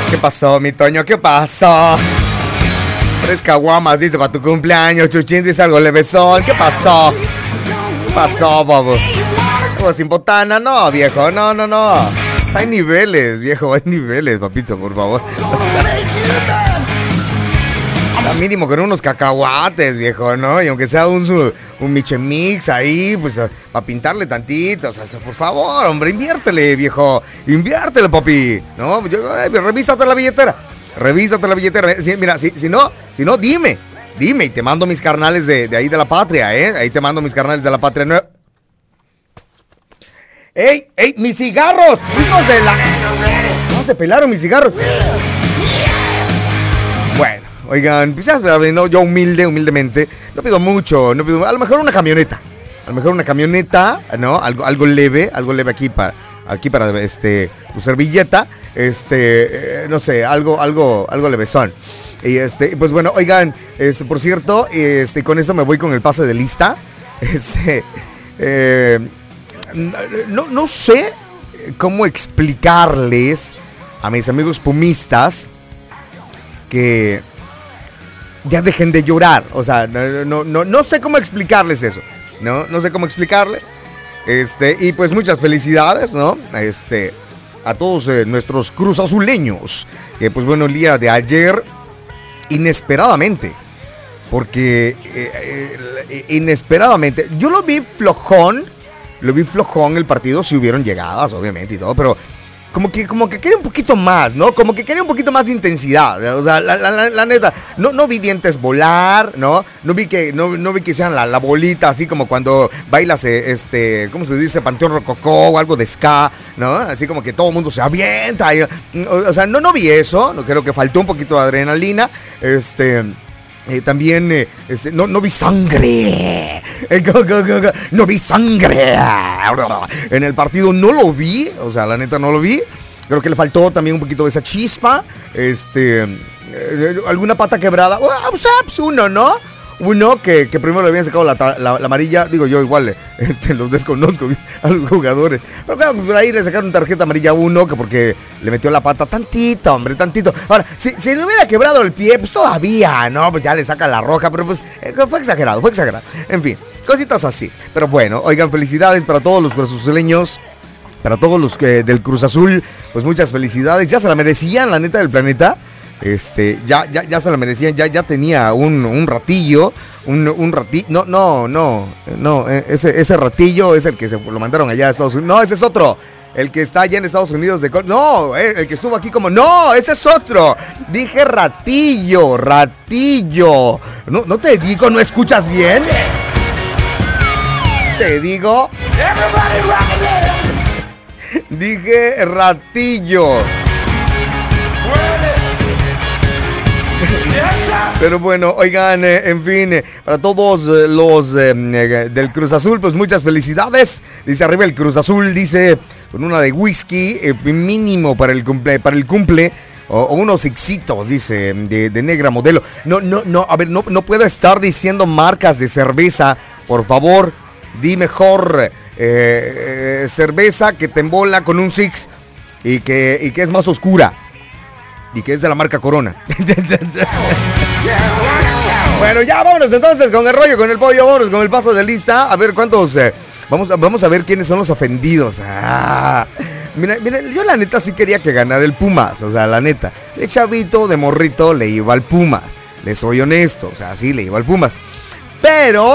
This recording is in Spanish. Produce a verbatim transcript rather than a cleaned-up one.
¿Qué pasó, mi Toño? ¿Qué pasó? Tres caguamas, dice, para tu cumpleaños. Chuchín dice algo levesón. ¿Qué pasó? ¿Qué pasó, bobo? ¿Como sin botana? No, viejo, no, no, no. Hay niveles, viejo, hay niveles, papito, por favor. Está mínimo con unos cacahuates, viejo, ¿no? Y aunque sea un, un michemix ahí, pues para pintarle tantito, o sea, por favor, hombre, inviértele, viejo. Inviértele, papi. No, yo, eh, revísate la billetera. Revísate la billetera. Sí, mira, si, si no, si no, dime. Dime y te mando mis carnales de, de ahí de la patria, ¿eh? Ahí te mando mis carnales de la patria. No. ¡Ey, ey, mis cigarros! ¡Hijos de la... No, se pelaron mis cigarros. Bueno, oigan, pues ya, no, yo humilde, humildemente, no pido mucho, no pido, a lo mejor una camioneta. A lo mejor una camioneta, ¿no? Algo, algo leve, algo leve aquí para, aquí para, este, tu servilleta. Este, eh, no sé, algo, algo, algo levesón. Y este, pues bueno, oigan, este, por cierto, este, con esto me voy con el pase de lista. Este, eh... No, no sé cómo explicarles a mis amigos pumistas que ya dejen de llorar. O sea, no, no, no, no sé cómo explicarles eso. No, no sé cómo explicarles. Este, y pues muchas felicidades, ¿no? Este, a todos eh, nuestros cruzazuleños. Que pues bueno, el día de ayer, inesperadamente. Porque eh, eh, inesperadamente, yo lo vi flojón. Lo vi flojón el partido, si hubieron llegadas, obviamente, y todo, pero como que, como que quería un poquito más, ¿no? Como que quería un poquito más de intensidad. O sea, la, la, la, la neta, no, no vi dientes volar, ¿no? No vi que, no, no vi que hicieran la, la bolita, así como cuando bailas, este, ¿cómo se dice? Panteón Rococó o algo de ska, ¿no? Así como que todo el mundo se avienta. Y, o sea, no, no vi eso, no, creo que faltó un poquito de adrenalina, este... Eh, también eh, este, no, no vi sangre. Eh, go, go, go, go. No vi sangre. En el partido no lo vi. O sea, la neta no lo vi. Creo que le faltó también un poquito de esa chispa. Este. Eh, alguna pata quebrada. Oh, pues uno, ¿no? Uno que, que primero le habían sacado la, la, la amarilla. Digo yo igual, este, los desconozco a los jugadores. Pero claro, por ahí le sacaron tarjeta amarilla a uno que porque le metió la pata tantito, hombre, tantito. Ahora, si, si le hubiera quebrado el pie, pues todavía, ¿no? Pues ya le saca la roja, pero pues eh, fue exagerado, fue exagerado. En fin, cositas así. Pero bueno, oigan, felicidades para todos los cruzazuleños. Para todos los que del Cruz Azul, pues muchas felicidades. Ya se la merecían, la neta del planeta. Este, ya, ya, ya se la merecían, ya, ya tenía un, un ratillo, un, un ratillo, no, no, no, no, ese, ese ratillo es el que se lo mandaron allá a Estados Unidos, no, ese es otro, el que está allá en Estados Unidos de, no, el que estuvo aquí como, no, ese es otro, dije ratillo, ratillo, no, no te digo, ¿no escuchas bien? Te digo, dije ratillo. Pero bueno, oigan, eh, en fin, eh, para todos eh, los eh, del Cruz Azul, pues muchas felicidades. Dice arriba el Cruz Azul, dice, con una de whisky, eh, mínimo para el cumple, para el cumple o, o unos ixitos, dice, de, de negra modelo. No, no, no, a ver, no, no puedo estar diciendo marcas de cerveza, por favor, di mejor eh, eh, cerveza que te embola con un six y que, y que es más oscura. Y que es de la marca Corona. Bueno, ya vámonos entonces con el rollo, con el pollo, vámonos con el paso de lista. A ver cuántos, eh, vamos, vamos a ver quiénes son los ofendidos. Ah, mira, mira, yo la neta sí quería que ganara el Pumas. O sea, la neta, de chavito, de morrito, le iba al Pumas. Les soy honesto, o sea, sí, le iba al Pumas. Pero